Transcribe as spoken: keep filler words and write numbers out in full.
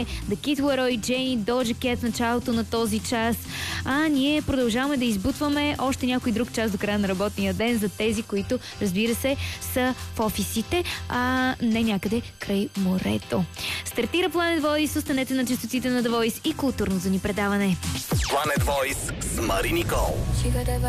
Кане, The Kid Laroi, Jane, Doja Cat в началото на този час. А ние продължаваме да избутваме още някой друг час до края на работния ден за тези, които, разбира се, са в офисите, а не някъде край морето. Стартира Planet Voice, останете на честотите на The Voice и културното ни предаване. Planet Voice с Мари Никол.